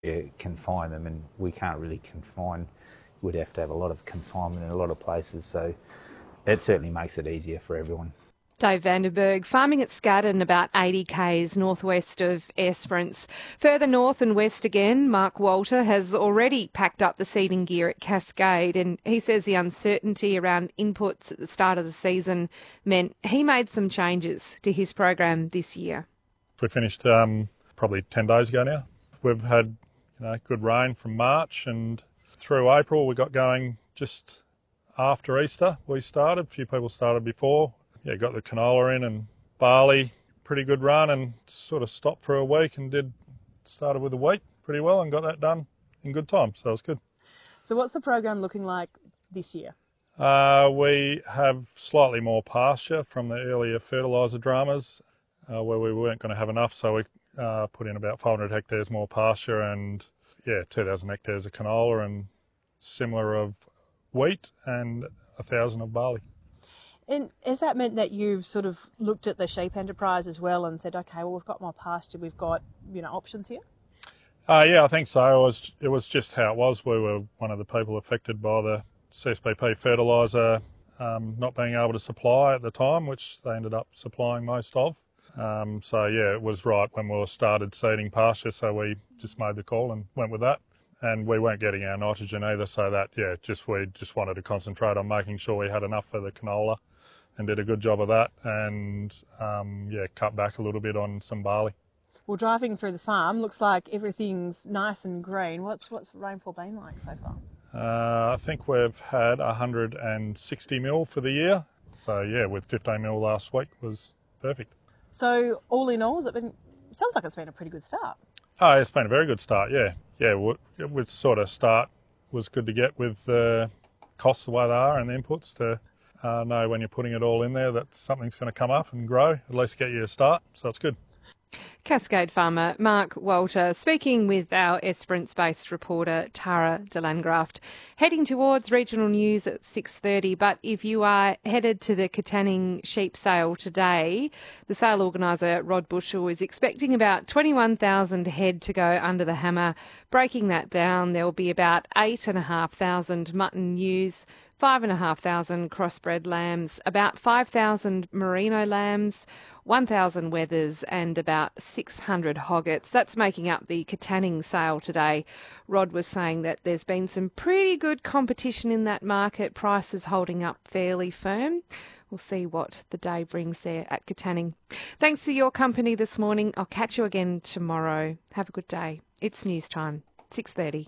confine them, and we can't really confine. We'd have to have a lot of confinement in a lot of places, so it certainly makes it easier for everyone. Dave Vandenberg, farming at Scaddan, about 80 k's northwest of Esperance. Further north and west again, Mark Walter has already packed up the seeding gear at Cascade, and he says the uncertainty around inputs at the start of the season meant he made some changes to his program this year. We finished probably 10 days ago now. We've had good rain from March, and through April we got going just after Easter. We started, a few people started before. Got the canola in and barley, pretty good run, and sort of stopped for a week and started with the wheat pretty well and got that done in good time, so it was good. So what's the program looking like this year? We have slightly more pasture from the earlier fertiliser dramas where we weren't going to have enough, so we put in about 500 hectares more pasture and 2,000 hectares of canola and similar of wheat and 1,000 of barley. And has that meant that you've sort of looked at the sheep enterprise as well and said, okay, well, we've got more pasture, we've got, options here? I think so. It was just how it was. We were one of the people affected by the CSBP fertiliser not being able to supply at the time, which they ended up supplying most of. It was right when we started seeding pasture, so we just made the call and went with that. And we weren't getting our nitrogen either, so we just wanted to concentrate on making sure we had enough for the canola and did a good job of that, and cut back a little bit on some barley. Well, driving through the farm, looks like everything's nice and green. What's rainfall been like so far? I think we've had 160 mil for the year. So with 15 mil last week was perfect. So all in all, sounds like it's been a pretty good start. Oh, it's been a very good start, Which sort of start was good to get with the costs the way they are and the inputs to know when you're putting it all in there that something's going to come up and grow, at least get you a start, so it's good. Cascade farmer Mark Walter speaking with our Esperance-based reporter Tara de Landgraft. Heading towards regional news at 6:30, but if you are headed to the Katanning sheep sale today, the sale organiser Rod Bushell is expecting about 21,000 head to go under the hammer. Breaking that down, there will be about 8,500 mutton ewes, 5,500 crossbred lambs, about 5,000 merino lambs, 1,000 wethers and about 600 hoggets. That's making up the Katanning sale today. Rod was saying that there's been some pretty good competition in that market, prices holding up fairly firm. We'll see what the day brings there at Katanning. Thanks for your company this morning. I'll catch you again tomorrow. Have a good day. It's news time, 6:30.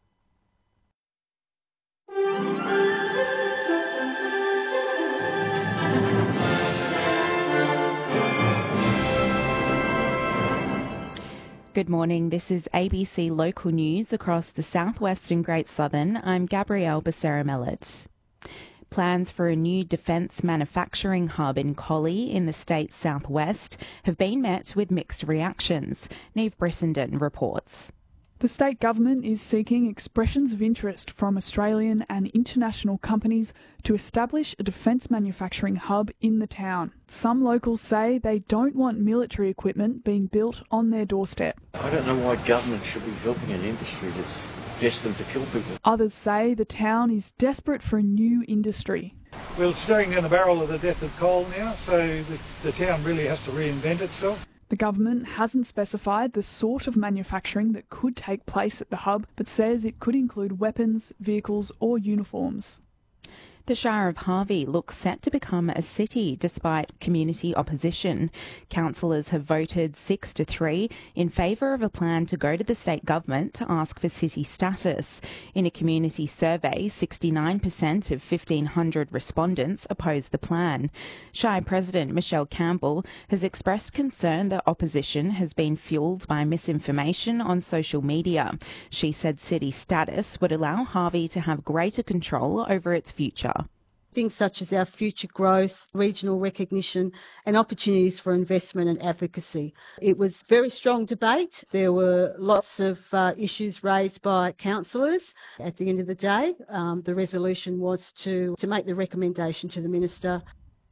Good morning. This is ABC Local News across the southwest and Great Southern. I'm Gabrielle Becerra-Mellett. Plans for a new defence manufacturing hub in Collie in the state's southwest have been met with mixed reactions. Neve Brissenden reports. The state government is seeking expressions of interest from Australian and international companies to establish a defence manufacturing hub in the town. Some locals say they don't want military equipment being built on their doorstep. I don't know why government should be helping an industry that's destined to kill people. Others say the town is desperate for a new industry. Well, it's staring down the barrel of the death of coal now, so the town really has to reinvent itself. The government hasn't specified the sort of manufacturing that could take place at the hub, but says it could include weapons, vehicles or uniforms. The Shire of Harvey looks set to become a city despite community opposition. Councillors have voted 6-3 in favour of a plan to go to the state government to ask for city status. In a community survey, 69% of 1,500 respondents opposed the plan. Shire President Michelle Campbell has expressed concern that opposition has been fuelled by misinformation on social media. She said city status would allow Harvey to have greater control over its future. Things such as our future growth, regional recognition and opportunities for investment and advocacy. It was very strong debate. There were lots of issues raised by councillors. At the end of the day, the resolution was to make the recommendation to the Minister.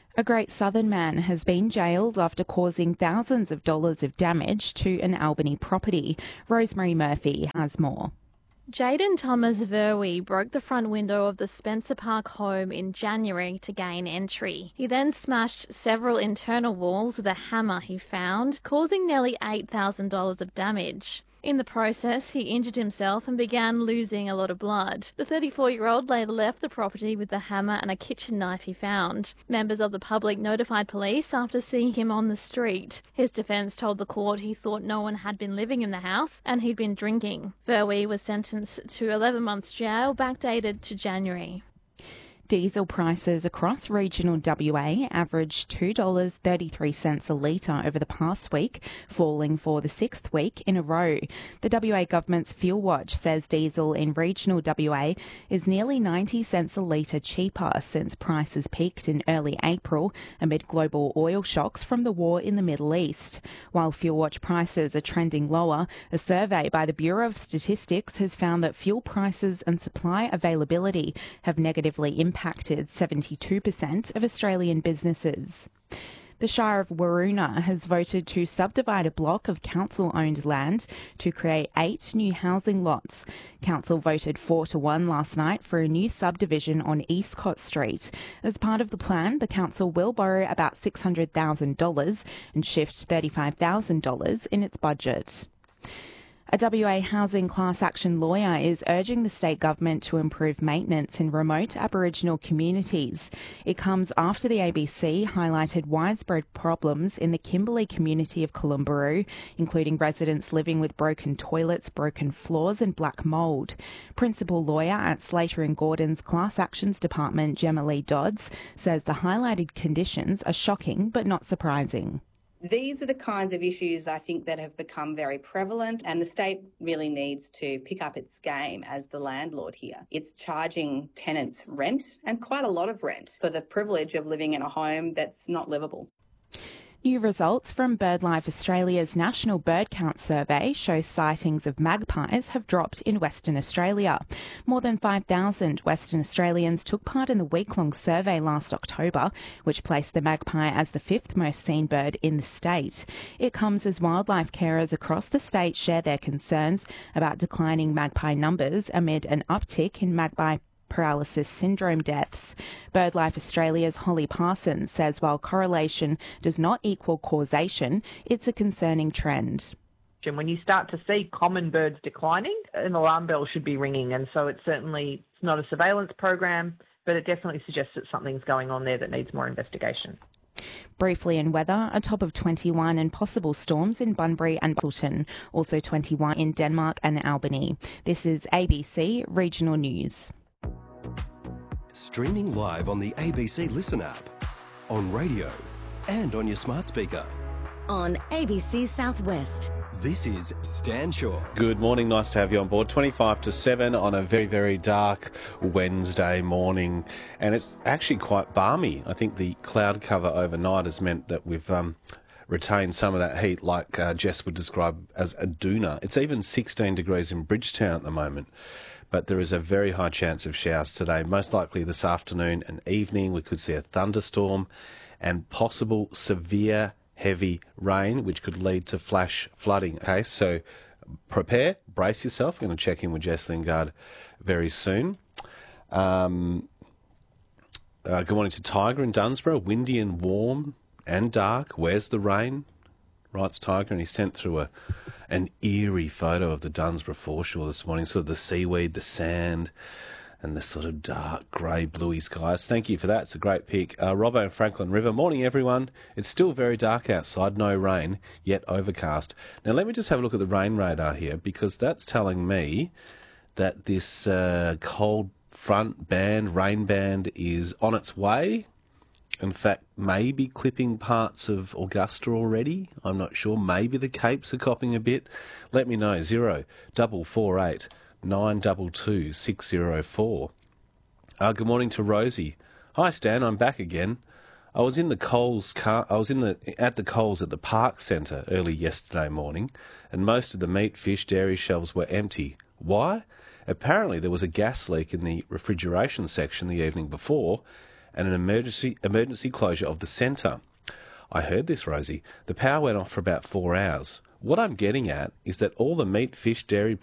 A Great Southern man has been jailed after causing thousands of dollars of damage to an Albany property. Rosemary Murphy has more. Jaden Thomas Verwey broke the front window of the Spencer Park home in January to gain entry. He then smashed several internal walls with a hammer he found, causing nearly $8,000 of damage. In the process, he injured himself and began losing a lot of blood. The 34-year-old later left the property with the hammer and a kitchen knife he found. Members of the public notified police after seeing him on the street. His defence told the court he thought no one had been living in the house and he'd been drinking. Verwey was sentenced to 11 months jail, backdated to January. Diesel prices across regional WA averaged $2.33 a litre over the past week, falling for the sixth week in a row. The WA government's Fuel Watch says diesel in regional WA is nearly 90 cents a litre cheaper since prices peaked in early April amid global oil shocks from the war in the Middle East. While Fuel Watch prices are trending lower, a survey by the Bureau of Statistics has found that fuel prices and supply availability have negatively impacted 72% of Australian businesses. The Shire of Waroona has voted to subdivide a block of council-owned land to create 8 new housing lots. Council voted 4-1 last night for a new subdivision on Eastcott Street. As part of the plan, the council will borrow about $600,000 and shift $35,000 in its budget. A WA housing class action lawyer is urging the state government to improve maintenance in remote Aboriginal communities. It comes after the ABC highlighted widespread problems in the Kimberley community of Coolumbaroo, including residents living with broken toilets, broken floors and black mould. Principal lawyer at Slater and Gordon's Class Actions Department, Gemma Lee Dodds, says the highlighted conditions are shocking but not surprising. These are the kinds of issues I think that have become very prevalent, and the state really needs to pick up its game as the landlord here. It's charging tenants rent, and quite a lot of rent, for the privilege of living in a home that's not livable. New results from BirdLife Australia's National Bird Count Survey show sightings of magpies have dropped in Western Australia. More than 5,000 Western Australians took part in the week-long survey last October, which placed the magpie as the 5th most seen bird in the state. It comes as wildlife carers across the state share their concerns about declining magpie numbers amid an uptick in magpie paralysis syndrome deaths. BirdLife Australia's Holly Parsons says while correlation does not equal causation, it's a concerning trend. And when you start to see common birds declining, an alarm bell should be ringing. And so it's not a surveillance program, but it definitely suggests that something's going on there that needs more investigation. Briefly in weather, a top of 21 and possible storms in Bunbury and Busselton, also 21 in Denmark and Albany. This is ABC Regional News. Streaming live on the ABC Listen app, on radio and on your smart speaker. On ABC Southwest. This is Stan Shaw. Good morning, nice to have you on board. 25 to 7 on a very, very dark Wednesday morning. And it's actually quite balmy. I think the cloud cover overnight has meant that we've retained some of that heat like Jess would describe as a doona. It's even 16 degrees in Bridgetown at the moment. But there is a very high chance of showers today, most likely this afternoon and evening. We could see a thunderstorm and possible severe heavy rain, which could lead to flash flooding. Okay, so prepare, brace yourself. I'm going to check in with Jess Lingard very soon. Good morning to Tiger in Dunsborough. Windy and warm and dark. Where's the rain? Writes Tiger, and he sent through an eerie photo of the Dunsborough foreshore this morning, sort of the seaweed, the sand, and the sort of dark grey bluey skies. Thank you for that. It's a great pic. Robbo and Franklin River. Morning, everyone. It's still very dark outside. No rain, yet overcast. Now, let me just have a look at the rain radar here, because that's telling me that this cold front band, rain band, is on its way. In fact, maybe clipping parts of Augusta already. I'm not sure. Maybe the Capes are copping a bit. Let me know. 0448 922 604. Good morning to Rosie. Hi Stan, I'm back again. I was in the Coles car. I was at the Coles at the Park Centre early yesterday morning, and most of the meat, fish, dairy shelves were empty. Why? Apparently there was a gas leak in the refrigeration section the evening before, and an emergency closure of the centre. I heard this, Rosie. The power went off for about 4 hours. What I'm getting at is that all the meat, fish, dairy